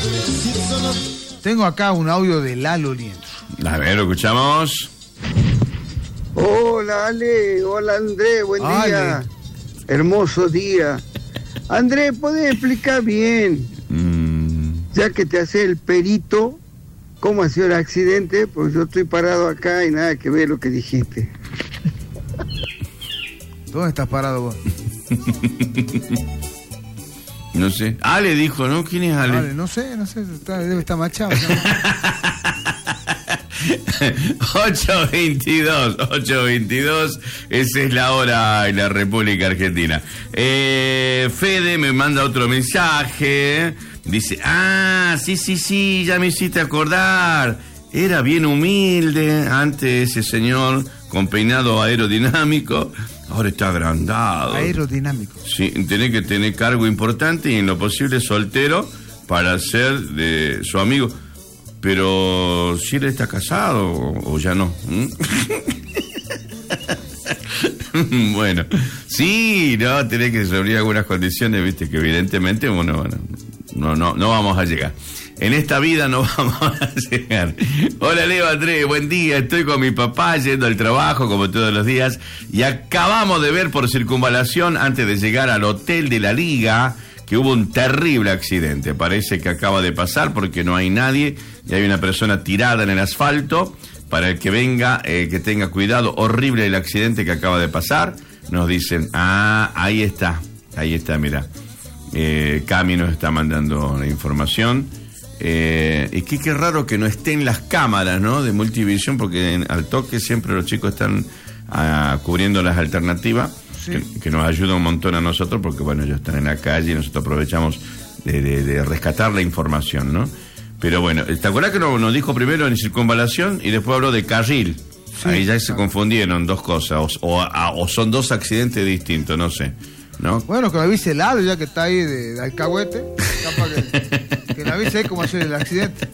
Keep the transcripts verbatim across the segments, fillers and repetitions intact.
Tengo acá un audio de Lalo Lienzo. A ver, lo escuchamos. Hola, Ale. Hola, Andrés. Buen Ale. día. Hermoso día. Andrés, ¿podés explicar bien, Mm, ya que te hace el perito, cómo ha sido el accidente? Porque yo estoy parado acá y nada que ver lo que dijiste. ¿Dónde estás parado vos? no sé. Ale dijo, ¿no? ¿Quién es Ale? Vale, no sé, no sé, está- debe estar machado. ¿No? ocho veintidós, ocho veintidós, esa es la hora en la República Argentina. Eh, Fede me manda otro mensaje, dice, ah, sí, sí, sí, ya me hiciste acordar, era bien humilde antes ese señor con peinado aerodinámico, ahora está agrandado. Aerodinámico. Sí, tiene que tener cargo importante y en lo posible soltero para ser de su amigo. Pero si él está casado o, o ya no. ¿Mm? Bueno, sí, no, tenés que reunir algunas condiciones, viste, que evidentemente, bueno, bueno, no, no, no vamos a llegar. En esta vida no vamos a llegar. Hola, Leo, Andrés, buen día. Estoy con mi papá yendo al trabajo como todos los días y acabamos de ver por circunvalación antes de llegar al hotel de la Liga que hubo un terrible accidente. Parece que acaba de pasar porque no hay nadie y hay una persona tirada en el asfalto. Para el que venga, eh, que tenga cuidado, horrible el accidente que acaba de pasar. Nos dicen, ah, ahí está, ahí está, mira. Eh, Cami nos está mandando la información. Eh, y qué, qué raro que no estén las cámaras, ¿no? De Multivisión, porque en, al toque siempre los chicos están ah, cubriendo las alternativas. Sí. Que, que nos ayuda un montón a nosotros porque, bueno, ellos están en la calle y nosotros aprovechamos de, de, de rescatar la información, ¿no? Pero bueno, ¿te acuerdas que nos, nos dijo primero en circunvalación y después habló de carril? Sí. Ahí ya se confundieron dos cosas, o, o, a, o son dos accidentes distintos, no sé, ¿no? Bueno, que me avise el lado ya que está ahí de, de alcahuete, que, que me avise ahí cómo hacer el accidente.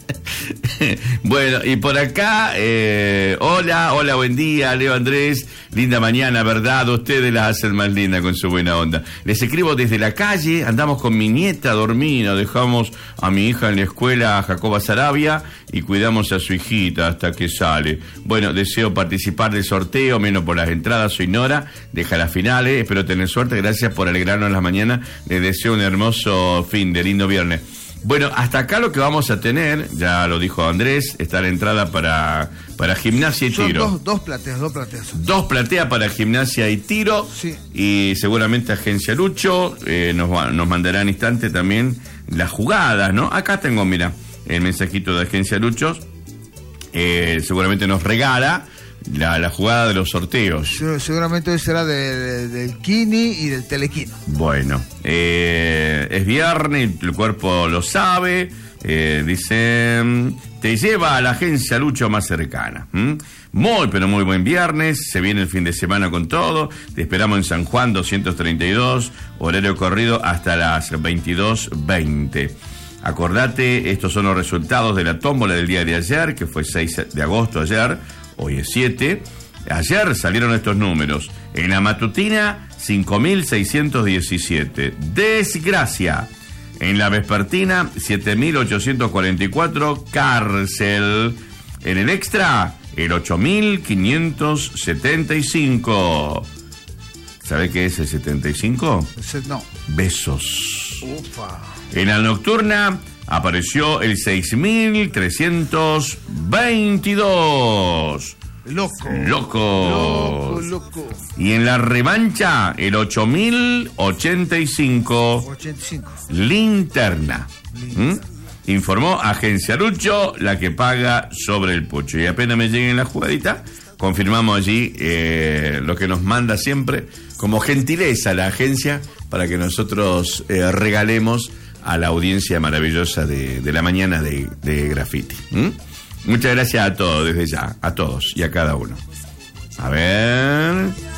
Bueno, y por acá, eh, hola, hola, buen día, Leo, Andrés, linda mañana, ¿verdad? Ustedes la hacen más linda con su buena onda. Les escribo desde la calle, andamos con mi nieta dormida, dejamos a mi hija en la escuela Jacoba Sarabia y cuidamos a su hijita hasta que sale. Bueno, deseo participar del sorteo, menos por las entradas, soy Nora, deja las finales, espero tener suerte, gracias por alegrarnos en la mañana, les deseo un hermoso fin de lindo viernes. Bueno, hasta acá lo que vamos a tener, ya lo dijo Andrés, está la entrada para, para gimnasia y Son tiro. Dos, dos plateas, dos plateas. Dos plateas para gimnasia y tiro. Sí. Y seguramente Agencia Lucho eh, nos, va, nos mandará en instante también las jugadas, ¿no? Acá tengo, mira, el mensajito de Agencia Lucho. Eh, seguramente nos regala la, la jugada de los sorteos. Seguramente hoy será de, de, del Kini y del Telequino. Bueno, eh, es viernes, el cuerpo lo sabe, eh, dice, te lleva a la Agencia Lucho más cercana. ¿Mm? Muy, pero muy buen viernes, se viene el fin de semana con todo, te esperamos en San Juan doscientos treinta y dos, horario corrido hasta las veintidós veinte. Acordate, estos son los resultados de la tómbola del día de ayer, que fue seis de agosto ayer. Hoy es siete. Ayer salieron estos números. En la matutina, cinco mil seiscientos diecisiete. Desgracia. En la vespertina, siete mil ochocientos cuarenta y cuatro. Cárcel. En el extra, el ocho mil quinientos setenta y cinco. ¿Sabe qué es el setenta y cinco? No. Besos. Ufa. En la nocturna apareció el seis mil trescientos veintidós. Loco. Loco. Loco, loco. Y en la revancha, el ocho mil ochenta y cinco. ochenta y cinco. Linterna. ¿Mm? Informó Agencia Lucho, la que paga sobre el pucho. Y apenas me lleguen la jugadita, confirmamos allí eh, lo que nos manda siempre como gentileza la agencia para que nosotros eh, regalemos a la audiencia maravillosa de, de la mañana de, de Graffiti. ¿Mm? Muchas gracias a todos desde ya, a todos y a cada uno. A ver...